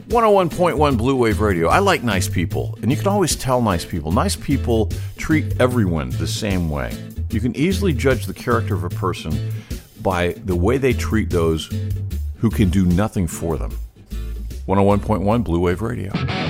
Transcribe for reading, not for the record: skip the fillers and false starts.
101.1 Blue Wave Radio. I like nice people, and you can always tell nice people. Nice people treat everyone the same way. You can easily judge the character of a person by the way they treat those who can do nothing for them. 101.1 Blue Wave Radio.